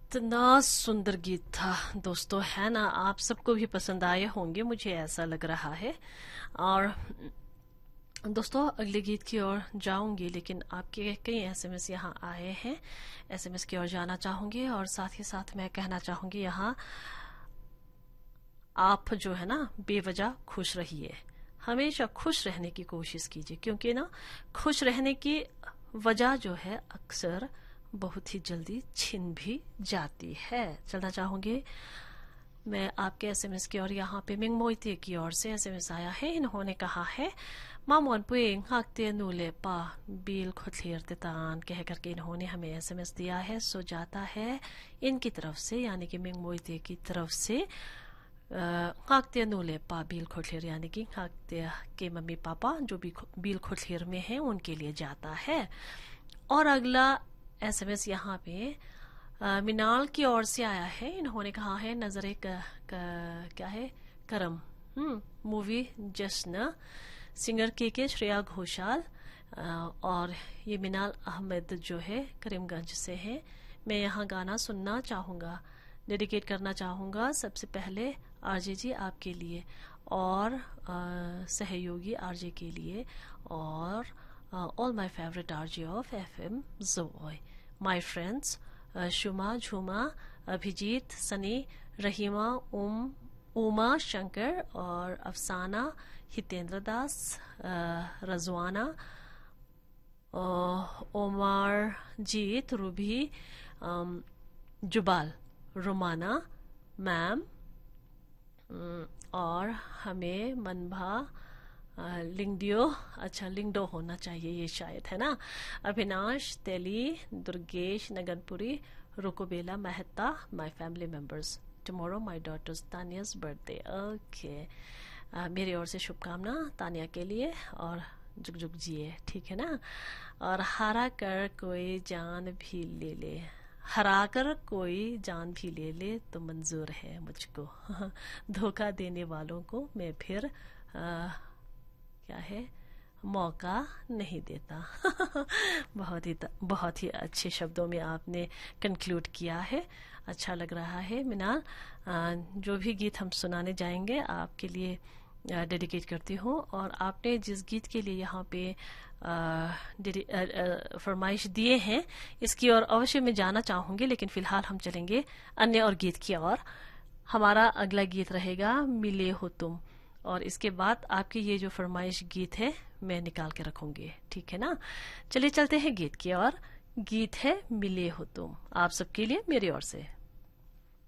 कितना सुंदर गीत था दोस्तों, है ना। आप सबको भी पसंद आए होंगे, मुझे ऐसा लग रहा है। और दोस्तों अगले गीत की ओर जाऊंगी, लेकिन आपके कई एसएमएस यहाँ आए हैं। एसएमएस की ओर जाना चाहूंगी और साथ ही साथ मैं कहना चाहूंगी यहाँ आप जो है ना बेवजह खुश रहिए, हमेशा खुश रहने की कोशिश कीजिए, क्योंकि ना खुश रहने की वजह जो है अक्सर बहुत ही जल्दी छिन भी जाती है। चलना चाहूंगी मैं आपके एसएमएस की और यहाँ पे मिंग मोइते की ओर से एसएमएस आया है। इन्होंने कहा है मामोन पुएंग हाकते नूले पा बिल खुथलेर तान कह करके इन्होंने हमें एसएमएस दिया है। सो जाता है इनकी तरफ से, यानी कि मिंग मोइते की तरफ से खाकते नूले पा बिल खुथलेर, यानी कि खाकते के मम्मी पापा जो भी बिल खुथलेर में हैं उनके लिए जाता है। और अगला एसएमएस यहाँ पे मिनाल की ओर से आया है। इन्होंने कहा है नजरे क्या है करम मूवी जश्न, सिंगर के श्रेया घोषाल, और ये मिनाल अहमद जो है करीमगंज से है। मैं यहाँ गाना सुनना चाहूँगा, डेडिकेट करना चाहूँगा सबसे पहले आरजे जी आपके लिए और सहयोगी आरजे के लिए, और all my favorite RJ of FM Zoy, my friends शुमा, झूमा, अभिजीत, सनी, रहीमा, उमा शंकर और अफसाना, हितेंद्र दास, रजवाना, ओमर जीत, रूबी, जुबाल, रोमाना मैम, और हमें मनभा लिंगडियो, अच्छा लिंगडो होना चाहिए ये शायद, है ना। अविनाश, तेली, Durgesh, नगनपुरी, रुकोबेला Mehta, my family members, tomorrow my daughters तानिया's birthday. Okay, मेरी ओर से शुभकामना तानिया के लिए, और जुग जुग जिए, ठीक है ना। और हरा कर कोई जान भी ले ले, हरा कर कोई जान भी ले ले तो मंजूर है मुझको, धोखा देने वालों को मैं फिर क्या है मौका नहीं देता। बहुत ही अच्छे शब्दों में आपने कंक्लूड किया है, अच्छा लग रहा है मिनाल। जो भी गीत हम सुनाने जाएंगे आपके लिए डेडिकेट करती हूँ। और आपने जिस गीत के लिए यहाँ पे फरमाइश दिए हैं इसकी ओर अवश्य मैं जाना चाहूँगी, लेकिन फिलहाल हम चलेंगे अन्य और गीत की ओर। हमारा अगला गीत रहेगा मिले हो तुम, और इसके बाद आपकी ये जो फरमाइश गीत है मैं निकाल के रखूंगी, ठीक है ना। चलिए चलते हैं गीत की ओर। गीत है मिले हो तुम आप सबके लिए मेरी ओर से।